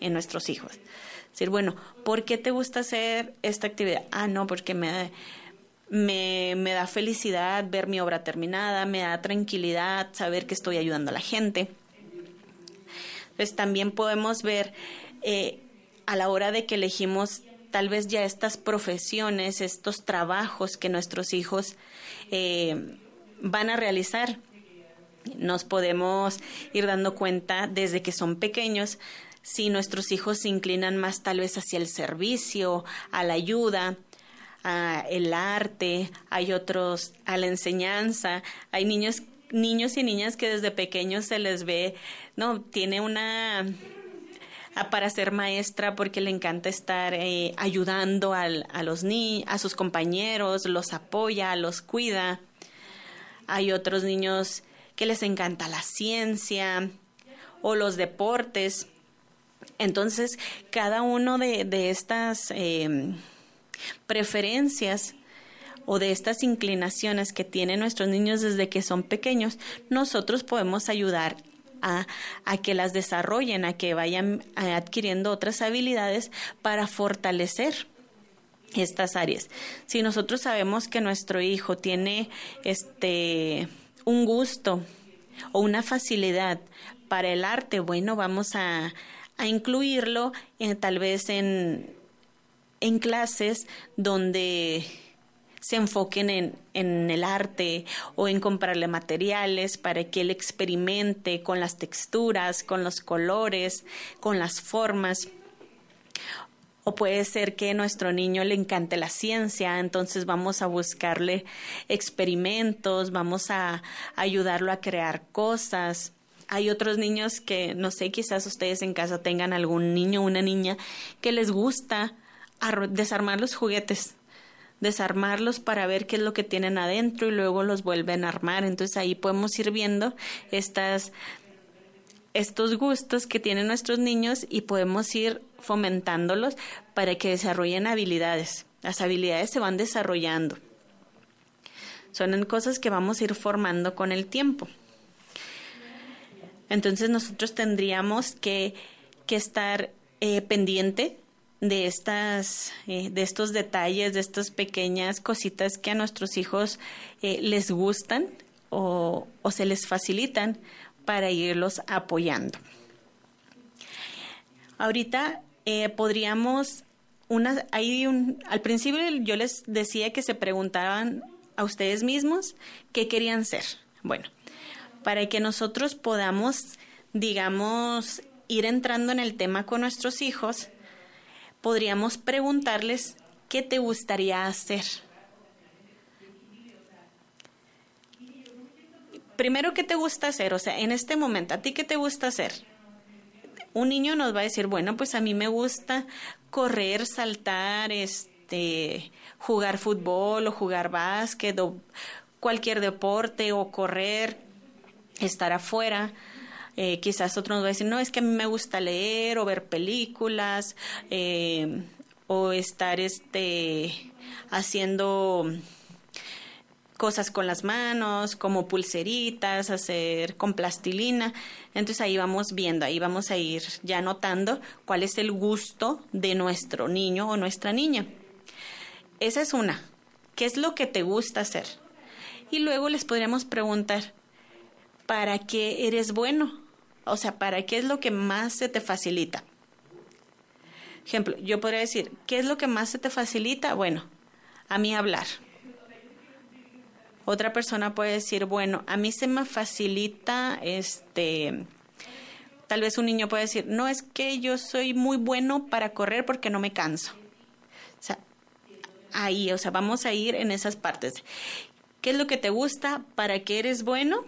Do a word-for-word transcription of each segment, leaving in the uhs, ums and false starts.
en nuestros hijos. Es decir, bueno, ¿por qué te gusta hacer esta actividad? Ah, no, porque me da, me, me da felicidad ver mi obra terminada, me da tranquilidad saber que estoy ayudando a la gente. Entonces también podemos ver eh, a la hora de que elegimos tal vez ya estas profesiones, estos trabajos que nuestros hijos eh, van a realizar. Nos podemos ir dando cuenta desde que son pequeños si nuestros hijos se inclinan más tal vez hacia el servicio, a la ayuda, a el arte, hay otros a la enseñanza, hay niños niños y niñas que desde pequeños se les ve, no, tiene una para ser maestra porque le encanta estar eh, ayudando al, a los ni a sus compañeros, los apoya, los cuida. Hay otros niños que les encanta la ciencia o los deportes. Entonces, cada uno de, de estas eh, preferencias o de estas inclinaciones que tienen nuestros niños desde que son pequeños, nosotros podemos ayudar a, a que las desarrollen, a que vayan adquiriendo otras habilidades para fortalecer estas áreas. Si nosotros sabemos que nuestro hijo tiene este un gusto o una facilidad para el arte, bueno, vamos a, a incluirlo en, tal vez en, en clases donde se enfoquen en, en el arte o en comprarle materiales para que él experimente con las texturas, con los colores, con las formas. O puede ser que a nuestro niño le encante la ciencia, entonces vamos a buscarle experimentos, vamos a ayudarlo a crear cosas. Hay otros niños que, no sé, quizás ustedes en casa tengan algún niño o una niña que les gusta desarmar los juguetes, desarmarlos para ver qué es lo que tienen adentro y luego los vuelven a armar. Entonces ahí podemos ir viendo estas estos gustos que tienen nuestros niños y podemos ir fomentándolos para que desarrollen habilidades. Las habilidades se van desarrollando. Son cosas que vamos a ir formando con el tiempo. Entonces nosotros tendríamos que, que estar eh, pendiente de estas, eh, de estos detalles, de estas pequeñas cositas que a nuestros hijos eh, les gustan o, o se les facilitan, para irlos apoyando. Ahorita eh, podríamos, una, hay un, al principio yo les decía que se preguntaban a ustedes mismos qué querían ser. Bueno, para que nosotros podamos, digamos, ir entrando en el tema con nuestros hijos, podríamos preguntarles qué te gustaría hacer. Primero, ¿qué te gusta hacer? O sea, en este momento, ¿a ti qué te gusta hacer? Un niño nos va a decir, bueno, pues a mí me gusta correr, saltar, este, jugar fútbol o jugar básquet o cualquier deporte o correr, estar afuera. Eh, quizás otro nos va a decir, no, es que a mí me gusta leer o ver películas eh, o estar este, haciendo cosas con las manos, como pulseritas, hacer con plastilina. Entonces ahí vamos viendo, ahí vamos a ir ya notando cuál es el gusto de nuestro niño o nuestra niña. Esa es una. ¿Qué es lo que te gusta hacer? Y luego les podríamos preguntar, ¿para qué eres bueno? O sea, ¿para qué es lo que más se te facilita? Ejemplo, yo podría decir, ¿qué es lo que más se te facilita? Bueno, a mí hablar. Otra persona puede decir, bueno, a mí se me facilita, este, tal vez un niño puede decir, no, es que yo soy muy bueno para correr porque no me canso. O sea, ahí, o sea, vamos a ir en esas partes. ¿Qué es lo que te gusta? ¿Para qué eres bueno?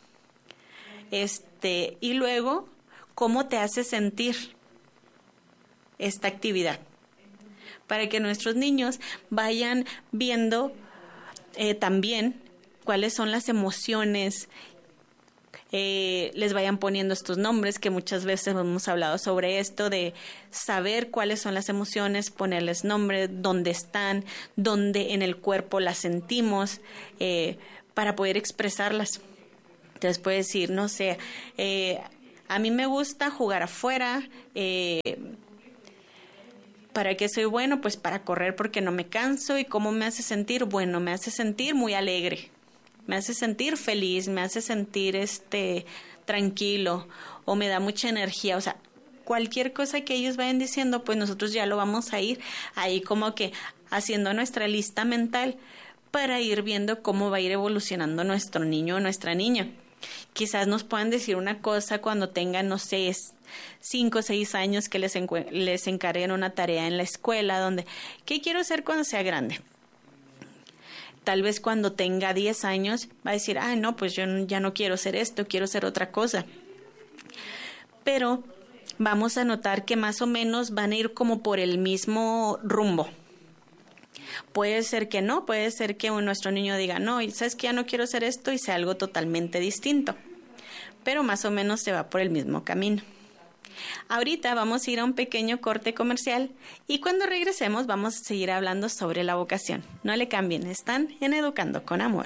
Este, y luego, ¿cómo te hace sentir esta actividad? Para que nuestros niños vayan viendo Eh, también cuáles son las emociones, eh, les vayan poniendo estos nombres, que muchas veces hemos hablado sobre esto, de saber cuáles son las emociones, ponerles nombre, dónde están, dónde en el cuerpo las sentimos, eh, para poder expresarlas. Entonces puede decir, no sé, eh, A mí me gusta jugar afuera. Eh, ¿Para qué soy bueno? Pues para correr porque no me canso. ¿Y cómo me hace sentir? Bueno, me hace sentir muy alegre. Me hace sentir feliz, me hace sentir este tranquilo o me da mucha energía. O sea, cualquier cosa que ellos vayan diciendo, pues nosotros ya lo vamos a ir ahí como que haciendo nuestra lista mental para ir viendo cómo va a ir evolucionando nuestro niño o nuestra niña. Quizás nos puedan decir una cosa cuando tengan, no sé, cinco o seis años que les, encu- les encarguen una tarea en la escuela donde, ¿qué quiero ser cuando sea grande? Tal vez cuando tenga diez años va a decir, ah, no, pues yo ya no quiero ser esto, quiero ser otra cosa. Pero vamos a notar que más o menos van a ir como por el mismo rumbo. Puede ser que no, puede ser que nuestro niño diga, no, y sabes que ya no quiero hacer esto y sea algo totalmente distinto. Pero más o menos se va por el mismo camino. Ahorita vamos a ir a un pequeño corte comercial y cuando regresemos vamos a seguir hablando sobre la vocación. No le cambien, están en Educando con Amor.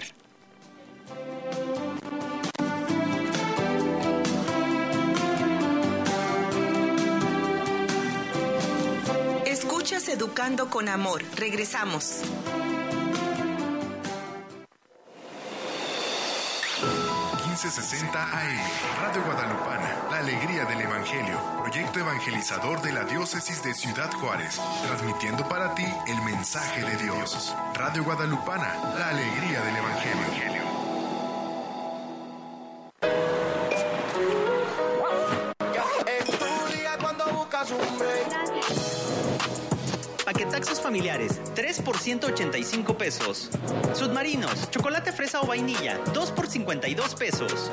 Escuchas Educando con Amor. Regresamos. quince sesenta A M, Radio Guadalupana, la alegría del Evangelio, proyecto evangelizador de la diócesis de Ciudad Juárez, transmitiendo para ti el mensaje de Dios. Radio Guadalupana, la alegría del Evangelio. Paquetaxos familiares, tres por ciento ochenta y cinco pesos. Submarinos, chocolate fresa o vainilla, dos por cincuenta y dos pesos.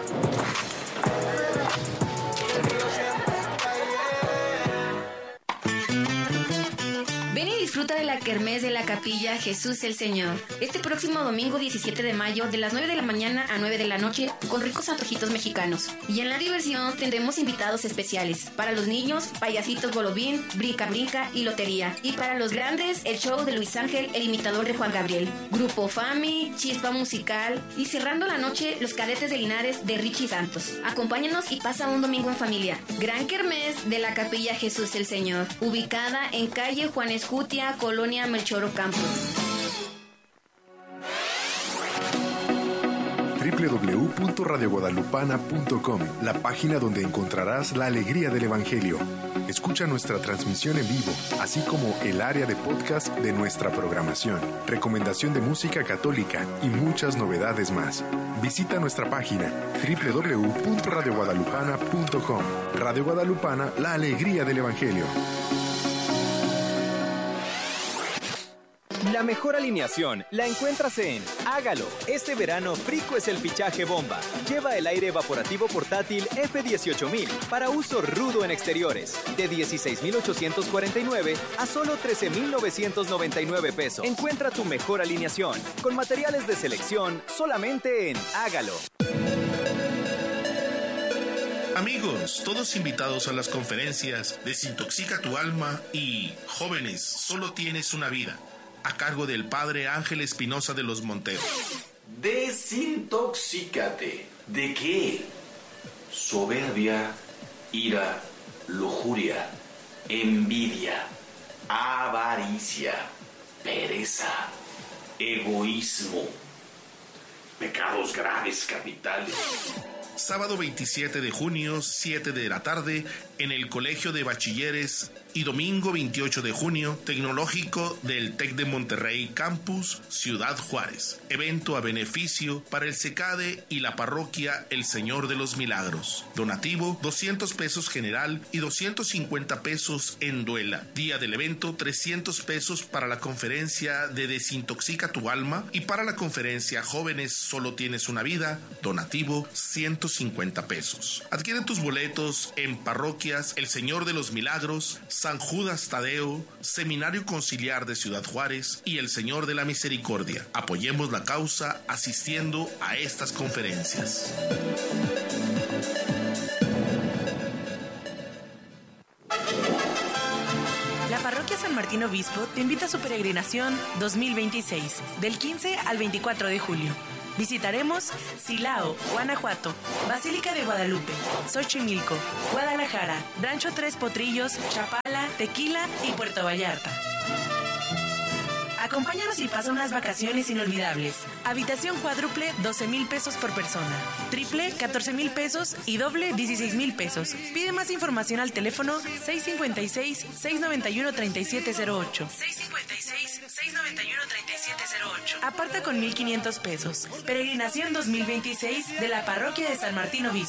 Ven y disfruta de la kermés de la Capilla Jesús el Señor. Este próximo domingo diecisiete de mayo, de las nueve de la mañana a nueve de la noche, con ricos antojitos mexicanos. Y en la diversión tendremos invitados especiales. Para los niños, payasitos bolobín, brinca brinca y lotería. Y para los grandes, el show de Luis Ángel, el imitador de Juan Gabriel. Grupo Fami, chispa musical. Y cerrando la noche, los cadetes de Linares de Richie Santos. Acompáñanos y pasa un domingo en familia. Gran kermés de la Capilla Jesús el Señor. Ubicada en calle Juan Escutia, Colonia Melchor Ocampo. doble u doble u doble u punto radio guadalupana punto com, la página donde encontrarás la alegría del Evangelio. Escucha nuestra transmisión en vivo, así como el área de podcast de nuestra programación, recomendación de música católica y muchas novedades más. Visita nuestra página doble u doble u doble u punto radio guadalupana punto com. Radio Guadalupana, la alegría del Evangelio. La mejor alineación la encuentras en Hágalo. Este verano, Frico es el fichaje bomba. Lleva el aire evaporativo portátil F dieciocho mil para uso rudo en exteriores. De dieciséis mil ochocientos cuarenta y nueve a solo trece mil novecientos noventa y nueve pesos. Encuentra tu mejor alineación con materiales de selección solamente en Hágalo. Amigos, todos invitados a las conferencias Desintoxica tu alma y Jóvenes, solo tienes una vida, a cargo del Padre Ángel Espinosa de los Monteros. Desintoxícate. ¿De qué? Soberbia, ira, lujuria, envidia, avaricia, pereza, egoísmo, pecados graves capitales. Sábado veintisiete de junio, siete de la tarde, en el Colegio de Bachilleres, y domingo veintiocho de junio, Tecnológico del TEC de Monterrey Campus, Ciudad Juárez. Evento a beneficio para el CECADE y la parroquia El Señor de los Milagros. Donativo, doscientos pesos general y doscientos cincuenta pesos en duela. Día del evento, trescientos pesos para la conferencia de Desintoxica tu alma y para la conferencia Jóvenes, solo tienes una vida, donativo, ciento cincuenta pesos. Adquiere tus boletos en parroquias El Señor de los Milagros, San Judas Tadeo, Seminario Conciliar de Ciudad Juárez y El Señor de la Misericordia. Apoyemos la causa asistiendo a estas conferencias. La Parroquia San Martín Obispo te invita a su peregrinación dos mil veintiséis, del quince al veinticuatro de julio. Visitaremos Silao, Guanajuato, Basílica de Guadalupe, Xochimilco, Guadalajara, Rancho Tres Potrillos, Chapala, Tequila y Puerto Vallarta. Acompáñanos y pasa unas vacaciones inolvidables. Habitación cuádruple, doce mil pesos por persona. Triple, catorce mil pesos y doble, dieciséis mil pesos. Pide más información al teléfono seis cinco seis, seis nueve uno, tres siete cero ocho. seis cinco seis, seis nueve uno, tres siete cero ocho. Aparta con mil quinientos pesos. Peregrinación dos mil veintiséis de la Parroquia de San Martín Obispo.